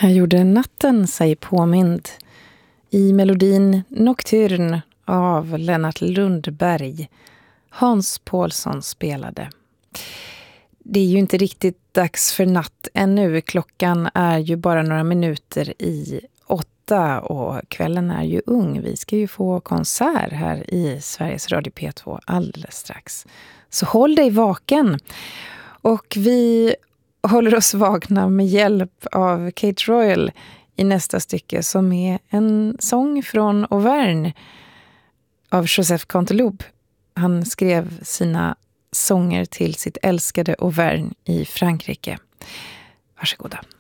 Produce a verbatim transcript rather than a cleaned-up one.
Här gjorde natten sig påmind i melodin Nocturne av Lennart Lundberg. Hans Paulsson spelade. Det är ju inte riktigt dags för natt ännu. Klockan är ju bara några minuter i åtta och kvällen är ju ung. Vi ska ju få konsert här i Sveriges Radio P två alldeles strax. Så håll dig vaken. Och vi håller oss vakna med hjälp av Kate Royal i nästa stycke som är en sång från Auvergne av Joseph Canteloup. Han skrev sina sånger till sitt älskade Auvergne i Frankrike. Varsågoda.